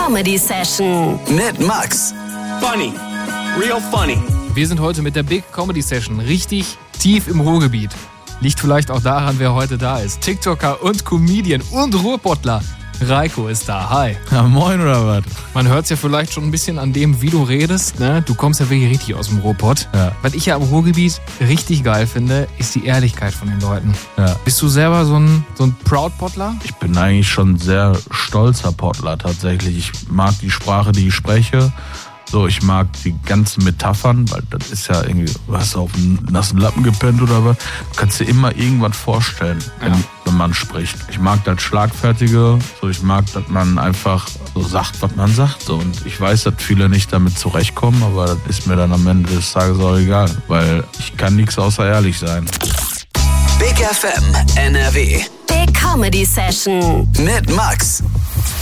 Comedy Session mit Max. Funny. Real funny. Wir sind heute mit der Big Comedy Session richtig tief im Ruhrgebiet. Liegt vielleicht auch daran, wer heute da ist. TikToker und Comedian und Ruhrpottler. Reiko ist da. Hi. Ja, moin oder was? Man hört es ja vielleicht schon ein bisschen an dem, wie du redest. Ne? Du kommst ja wirklich richtig aus dem Ruhrpott. Ja. Was ich ja am Ruhrgebiet richtig geil finde, ist die Ehrlichkeit von den Leuten. Ja. Bist du selber so ein Proud-Pottler? Ich bin eigentlich schon ein sehr stolzer Pottler tatsächlich. Ich mag die Sprache, die ich spreche. So, ich mag die ganzen Metaphern, weil das ist ja irgendwie, du hast auf einen nassen Lappen gepennt oder was. Du kannst dir immer irgendwas vorstellen, wenn man spricht. Ich mag das Schlagfertige, so ich mag, dass man einfach so sagt, was man sagt. So. Und ich weiß, dass viele nicht damit zurechtkommen, aber das ist mir dann am Ende des Tages auch egal, weil ich kann nichts außer ehrlich sein. Big FM NRW Big Comedy Session mit Max.